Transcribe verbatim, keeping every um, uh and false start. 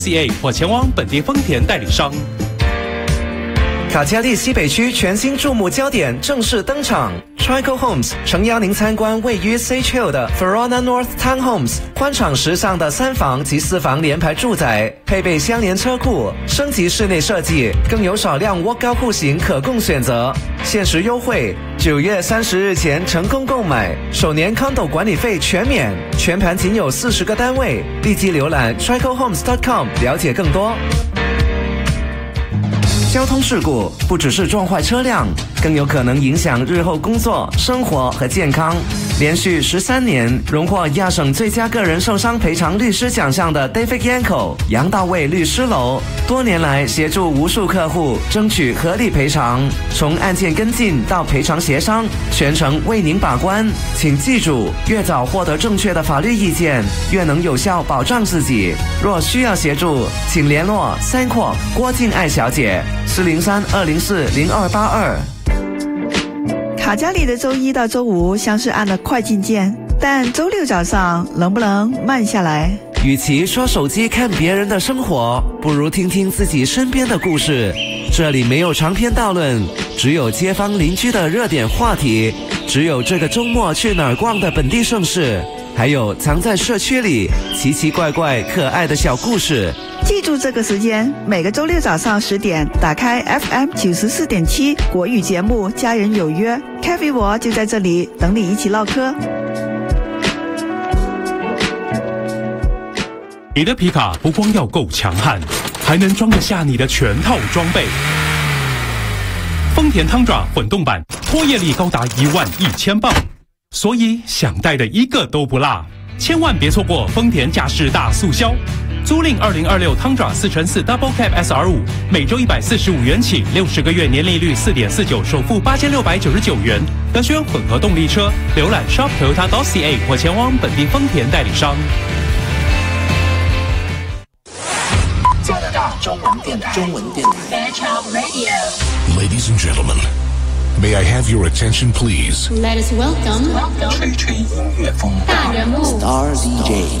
C A 或前往本地丰田代理商。 卡嘉利西北区全新注目焦点正式登场 ，Trico Homes 诚邀您参观位于 Sage Hill 的 Verona North Townhomes， 宽敞时尚的三房及四房联排住宅，配备相连车库，升级室内设计，更有少量walkout户型可供选择。限时优惠，九月三十日前成功购买，首年 condo 管理费全免，全盘仅有四十个单位，立即浏览 trico homes dot com 了解更多。交通事故不只是撞坏车辆，更有可能影响日后工作、生活和健康。连续十三年荣获亚省最佳个人受伤赔偿律师奖项的 David Yanko 杨大卫律师楼，多年来协助无数客户争取合理赔偿，从案件跟进到赔偿协商，全程为您把关。请记住，越早获得正确的法律意见，越能有效保障自己。若需要协助，请联络三阔郭静爱小姐，四零三二零四零二八二。 卡嘉里的周一到周五像是按了快进键，但周六早上能不能慢下来？ 与其刷手机看别人的生活，不如听听自己身边的故事。这里没有长篇大论，只有街坊邻居的热点话题，只有这个周末去哪儿逛的本地盛事，还有藏在社区里奇奇怪怪可爱的小故事。 记住这个时间，每个周六早上十点，打开 F M 九十四点七国语节目《家人有约》，Kathy 我就在这里等你一起唠嗑。 你的皮卡不光要够强悍，还能装得下你的全套装备。丰田汤爪混动版，拖曳力高达一万一千磅，所以想带的一个都不落。千万别错过丰田驾驶大促销。租赁二零二六汤爪四乘四 Double Cab S R 五，每周一百四十五元起，六十个月年利率四点四九，首付八千六百九十九元。可选混合动力车，浏览 shop toyota dot c a 或前往本地丰田代理商。 加拿大中文电台，中文电台 Fairchild Radio。 Ladies and gentlemen, may I have your attention, please? Let us welcome 吹吹音乐风大人物 Star D J。